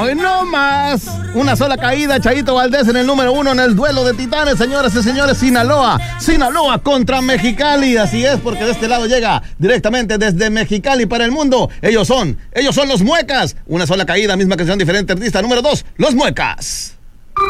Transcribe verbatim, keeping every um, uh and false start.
Hoy no más. Una sola caída, Chayito Valdés en el número uno en el duelo de titanes, señoras y señores. Sinaloa, Sinaloa contra Mexicali. Así es, porque de este lado llega directamente desde Mexicali para el mundo. Ellos son, ellos son los Muecas. Una sola caída, misma canción, diferente artista. Número dos, los Muecas.